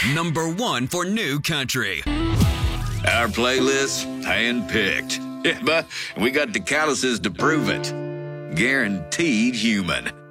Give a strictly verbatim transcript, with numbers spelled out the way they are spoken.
number one for new country. Our playlist, hand-picked. Yeah, but we got the calluses to prove it. Guaranteed human.